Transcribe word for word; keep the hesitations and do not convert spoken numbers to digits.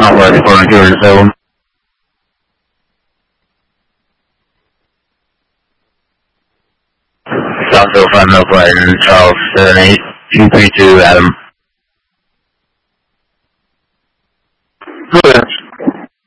Not ready for a Gear zone. Southfield five Milk Line, Charles seven eight two three two, Adam.